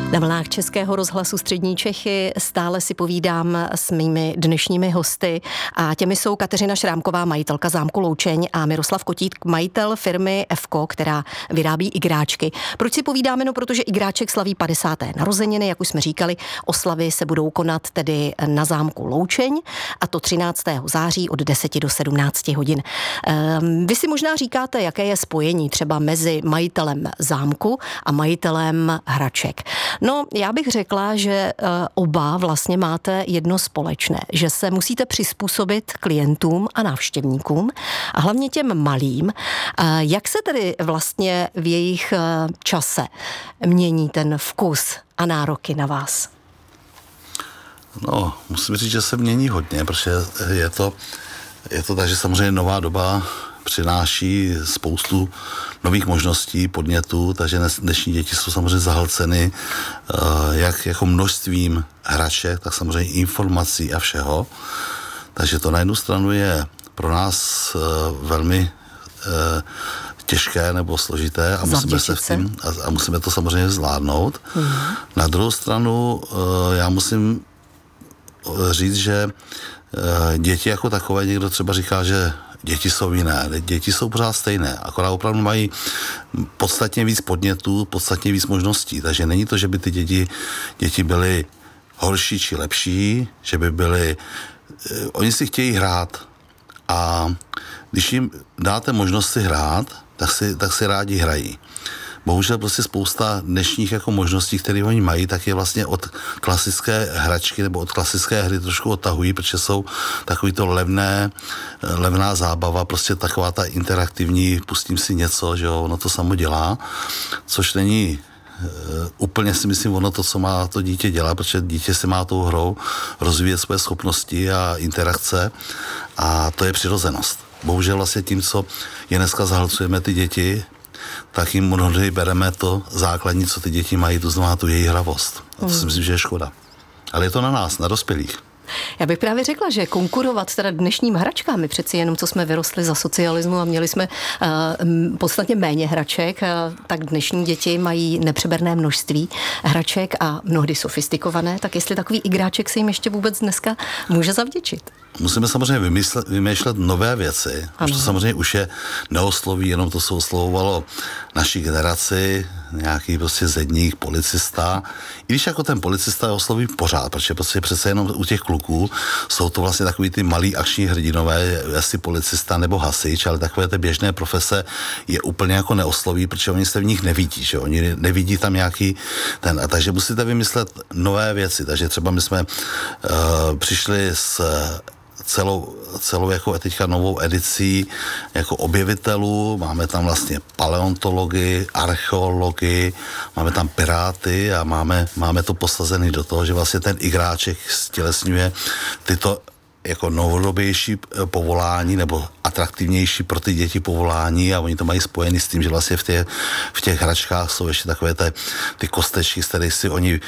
Na vlnách Českého rozhlasu Střední Čechy stále si povídám s mými dnešními hosty a těmi jsou Kateřina Šrámková, majitelka zámku Loučeň, a Miroslav Kotík, majitel firmy Evko, která vyrábí igráčky. Proč si povídáme? No, protože igráček slaví 50. narozeniny, jak už jsme říkali, oslavy se budou konat tedy na zámku Loučeň, a to 13. září od 10 do 17 hodin. Vy si možná říkáte, jaké je spojení třeba mezi majitelem zámku a majitelem hraček. No, já bych řekla, že oba vlastně máte jedno společné, že se musíte přizpůsobit klientům a návštěvníkům a hlavně těm malým. Jak se tedy vlastně v jejich čase mění ten vkus a nároky na vás? No, musím říct, že se mění hodně, protože je to tak, že samozřejmě nová doba přináší spoustu nových možností, podnětů, takže dnešní děti jsou samozřejmě zahlceny jak jako množstvím hraček, tak samozřejmě informací a všeho. Takže to na jednu stranu je pro nás velmi těžké nebo složité a musíme se v tím, a musíme to samozřejmě zvládnout. Na druhou stranu já musím říct, že děti jako takové, někdo třeba říká, že děti jsou jiné, děti jsou pořád stejné, akorát opravdu mají podstatně víc podnětů, podstatně víc možností, takže není to, že by ty děti byly horší či lepší, že by byly, oni si chtějí hrát a když jim dáte možnost si hrát, tak si rádi hrají. Bohužel prostě spousta dnešních jako možností, které oni mají, tak je vlastně od klasické hračky nebo od klasické hry trošku odtahují, protože jsou takový to levná zábava, prostě taková ta interaktivní, pustím si něco, že jo, ono to samo dělá, což není úplně, si myslím, ono to, co má to dítě dělat, protože dítě si má tou hrou rozvíjet své schopnosti a interakce a to je přirozenost. Bohužel vlastně tím, co je dneska zahlcujeme ty děti, tak jim mnohdy bereme to základní, co ty děti mají, to znamená tu její hravost. A to si myslím, že je škoda. Ale je to na nás, na dospělých. Já bych právě řekla, že konkurovat teda dnešním hračkám, my přeci jenom, co jsme vyrostli za socialismu a měli jsme podstatně méně hraček, tak dnešní děti mají nepřeberné množství hraček a mnohdy sofistikované, tak jestli takový igráček se jim ještě vůbec dneska může zavděčit. Musíme samozřejmě vymýšlet nové věci, už to samozřejmě už je neosloví, jenom to se oslovovalo naší generaci, nějaký prostě zedník, policista. I když jako ten policista je osloví pořád, protože prostě přece jenom u těch kluků jsou to vlastně takový ty malí akční hrdinové, jestli policista nebo hasič, ale takové ty běžné profese je úplně jako neosloví, protože oni se v nich nevidí, že oni nevidí tam nějaký ten, a takže musíte vymyslet nové věci, takže třeba my jsme přišli s celou jako teďka novou edicí jako objevitelů, máme tam vlastně paleontologii, archeologii, máme tam piráty a máme to posazený do toho, že vlastně ten igráček stělesňuje tyto jako novodobější povolání nebo atraktivnější pro ty děti povolání a oni to mají spojený s tím, že vlastně v těch hračkách jsou ještě takové ty kostečky, z kterých si oni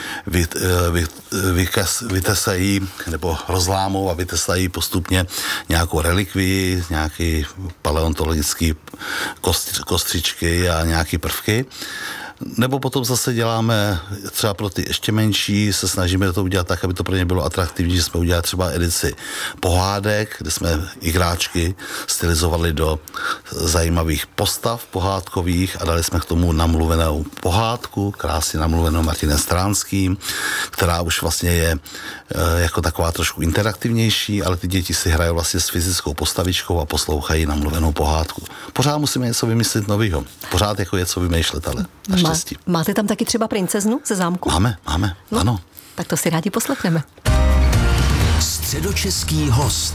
vytesají nebo rozlámou a vytesají postupně nějakou relikvii, nějaký paleontologický kostřičky a nějaký prvky. Nebo potom zase děláme třeba pro ty ještě menší, se snažíme to udělat tak, aby to pro ně bylo atraktivní, že jsme udělali třeba edici pohádek, kde jsme igráčky stylizovali do zajímavých postav pohádkových a dali jsme k tomu namluvenou pohádku, krásně namluvenou Martinem Stránským, která už vlastně je jako taková trošku interaktivnější, ale ty děti si hrají vlastně s fyzickou postavičkou a poslouchají namluvenou pohádku. Pořád musíme něco vymyslet novýho. Pořád jako něco vymýšlet, ale naštěstí. Máte tam taky třeba princeznu ze zámku? Máme, ano. Tak to si rádi poslechneme. Středočeský host.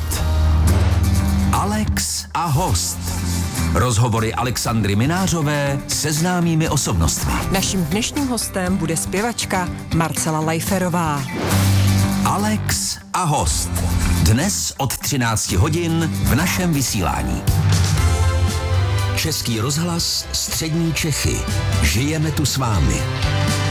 Alex a host. Rozhovory Alexandry Minářové se známými osobnostmi. Naším dnešním hostem bude zpěvačka Marcela Lajferová. Alex a host. Dnes od 13 hodin v našem vysílání. Český rozhlas Střední Čechy. Žijeme tu s vámi.